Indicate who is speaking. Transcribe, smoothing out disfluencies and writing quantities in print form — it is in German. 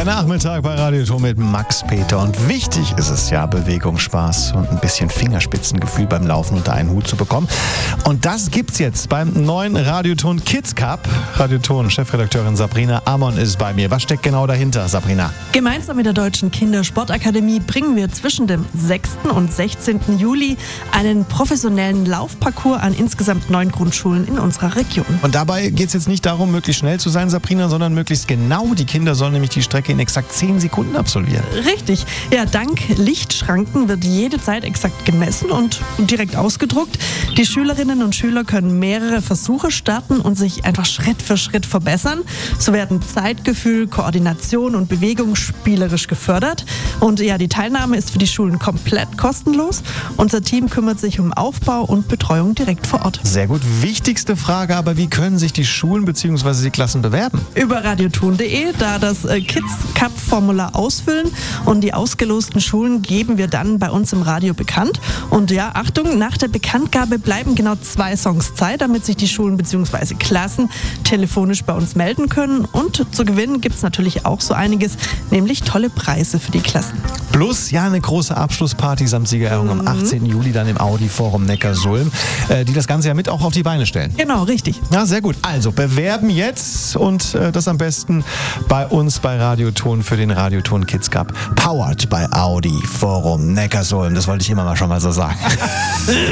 Speaker 1: Der Nachmittag bei Radioton mit Max Peter. Und wichtig ist es ja, Bewegung, Spaß und ein bisschen Fingerspitzengefühl beim Laufen unter einen Hut zu bekommen. Und das gibt's jetzt beim neuen Radioton Kids Cup. Radioton Chefredakteurin Sabrina Amon ist bei mir. Was steckt genau dahinter, Sabrina?
Speaker 2: Gemeinsam mit der Deutschen Kindersportakademie bringen wir zwischen dem 6. und 16. Juli einen professionellen Laufparcours an insgesamt 9 Grundschulen in unserer Region.
Speaker 1: Und dabei geht es jetzt nicht darum, möglichst schnell zu sein, Sabrina, sondern möglichst genau. Die Kinder sollen nämlich die Strecke in exakt 10 Sekunden absolvieren.
Speaker 2: Richtig. Ja, dank Lichtschranken wird jede Zeit exakt gemessen und direkt ausgedruckt. Die Schülerinnen und Schüler können mehrere Versuche starten und sich einfach Schritt für Schritt verbessern. So werden Zeitgefühl, Koordination und Bewegung spielerisch gefördert. Und ja, die Teilnahme ist für die Schulen komplett kostenlos. Unser Team kümmert sich um Aufbau und Betreuung direkt vor Ort.
Speaker 1: Sehr gut. Wichtigste Frage aber, wie können sich die Schulen bzw. die Klassen bewerben?
Speaker 2: Über radioton.de, da das Kids Cup Formular ausfüllen und die ausgelosten Schulen geben wir dann bei uns im Radio bekannt. Und ja, Achtung, nach der Bekanntgabe bleiben genau 2 Songs Zeit, damit sich die Schulen bzw. Klassen telefonisch bei uns melden können. Und zu gewinnen gibt es natürlich auch so einiges, nämlich tolle Preise für die Klassen.
Speaker 1: Plus ja eine große Abschlussparty samt Siegerehrung am 18. Juli dann im Audi Forum Neckarsulm, die das Ganze ja mit auch auf die Beine stellen.
Speaker 2: Genau, richtig.
Speaker 1: Ja, sehr gut. Also bewerben jetzt und das am besten bei uns bei Radioton für den Radioton Kids Cup. Powered by Audi Forum Neckarsulm. Das wollte ich immer mal schon mal so sagen.